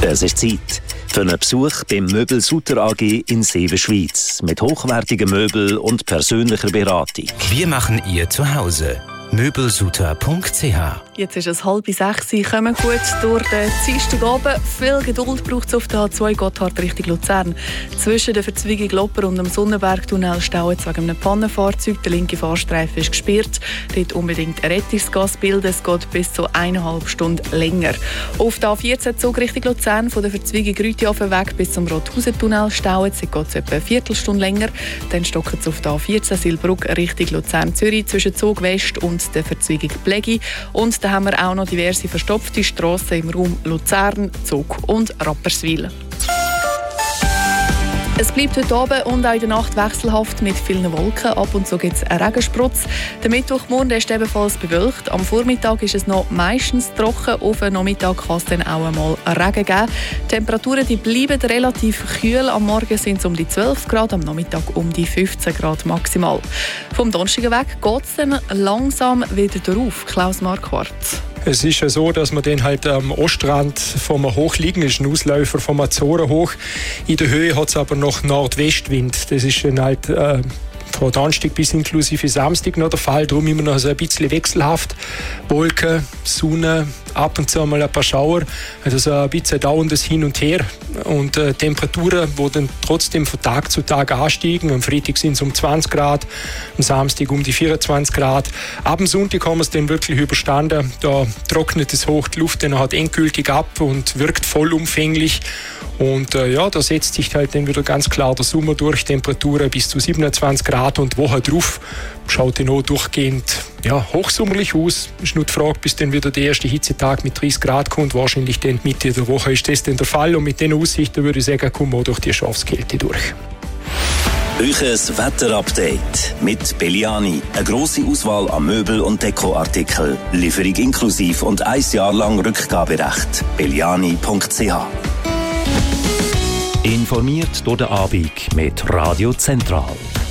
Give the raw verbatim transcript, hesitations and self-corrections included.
Es ist Zeit für einen Besuch beim Möbel Sutter A G in Seewen, Schweiz. Mit hochwertigen Möbeln und persönlicher Beratung. Wir machen ihr Zuhause. möbelsutter punkt c h. Jetzt ist es halb sechs, kommen gut durch den Dienstagabend. Viel Geduld braucht es auf der H zwei Gotthard Richtung Luzern. Zwischen der Verzweigung Lopper und dem Sonnenbergtunnel stauen wegen einem Pannenfahrzeug. Der linke Fahrstreifen ist gesperrt. Dort unbedingt ein Rettungsgas bilden. Es geht bis zu eineinhalb Stunden länger. Auf der A vierzehn Zug Richtung Luzern von der Verzweigung Rütihofen weg bis zum Rothausen-Tunnel stauen. Dort geht es etwa eine Viertelstunde länger. Dann stocken es auf der A vierzehn Silbruck Richtung Luzern-Zürich zwischen Zug West und der Verzweigung Plegi. Und da haben wir auch noch diverse verstopfte Strassen im Raum Luzern, Zug und Rapperswil. Es bleibt heute Abend und auch in der Nacht wechselhaft mit vielen Wolken. Ab und zu gibt es einen Regensprutz. Der Mittwochmorgen ist ebenfalls bewölkt. Am Vormittag ist es noch meistens trocken. Auf den Nachmittag kann es dann auch einmal Regen geben. Die Temperaturen die bleiben relativ kühl. Am Morgen sind es um die zwölf Grad, am Nachmittag um die fünfzehn Grad maximal. Vom Donnerstag weg geht es dann langsam wieder drauf. Klaus Marquardt. Es ist ja so, dass man den halt am Ostrand vom hochliegenden Ausläufer vom Azoren hoch. In der Höhe hat es aber noch Nordwestwind. Das ist dann halt äh, von Donnerstag bis inklusive Samstag noch der Fall. Darum immer noch so ein bisschen wechselhaft. Wolken, Sonne, ab und zu mal ein paar Schauer. Also so ein bisschen dauerndes Hin und Her. Und äh, Temperaturen, die dann trotzdem von Tag zu Tag ansteigen. Am Freitag sind es um zwanzig Grad, am Samstag um die vierundzwanzig Grad. Ab dem Sonntag haben wir es dann wirklich überstanden. Da trocknet es hoch die Luft dann halt endgültig ab und wirkt vollumfänglich. Und äh, ja, da setzt sich halt dann wieder ganz klar der Sommer durch. Temperaturen bis zu siebenundzwanzig Grad und Woche drauf schaut dann auch durchgehend ja, hochsommerlich aus. Es ist nur die Frage, bis dann wieder der erste Hitzetag mit dreißig Grad kommt. Wahrscheinlich dann Mitte der Woche ist das dann der Fall. Und mit den Aussichten würde ich sagen, kommen wir auch durch die Schafskälte durch. Euches Wetterupdate mit Belliani. Eine grosse Auswahl an Möbel- und Dekoartikeln. Lieferung inklusiv und ein Jahr lang Rückgaberecht. belliani punkt c h. Informiert durch den Abend mit Radio Zentral.